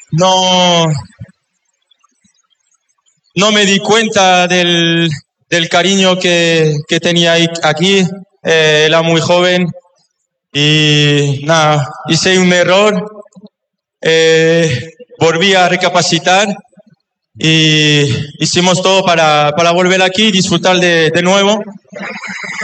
no, no me di cuenta del cariño que tenía aquí. Era muy joven y nada, hice un error, volví a recapacitar y hicimos todo para volver aquí y disfrutar de nuevo.